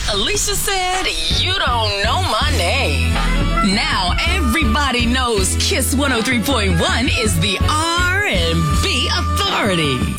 Alicia said, "You don't know my name." Now everybody knows Kiss 103.1 is the R&B authority.